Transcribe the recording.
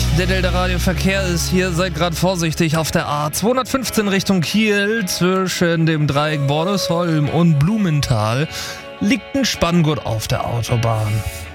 Der Radioverkehr ist hier, seid gerade vorsichtig auf der A215 Richtung Kiel zwischen dem Dreieck Bordesholm und Blumenthal liegt ein Spanngurt auf der Autobahn.